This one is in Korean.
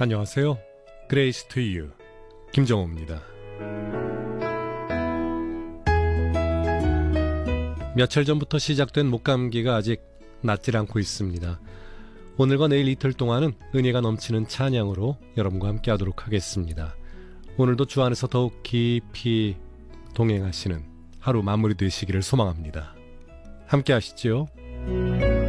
안녕하세요. 그레이스 투 유 김정호입니다. 며칠 전부터 시작된 목감기가 아직 낫질 않고 있습니다. 오늘과 내일 이틀 동안은 은혜가 넘치는 찬양으로 여러분과 함께 하도록 하겠습니다. 오늘도 주 안에서 더욱 깊이 동행하시는 하루 마무리 되시기를 소망합니다. 함께 하시죠.